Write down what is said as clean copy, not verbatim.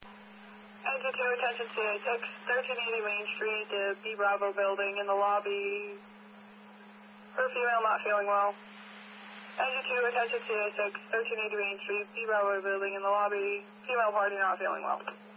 Engine 2, attention CA6, 1380 Main Street, B Bravo building in the lobby. For female not feeling well. Engine 2, attention CA6, 1380 Main Street, B Bravo building in the lobby. Female party not feeling well.